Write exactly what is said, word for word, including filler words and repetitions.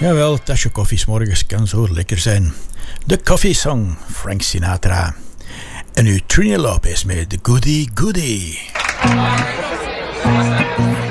Jawel, een tasje koffie 's morgens kan zo lekker zijn. De Coffee Song, Frank Sinatra. En nu Trini Lopez met The Goody Goody.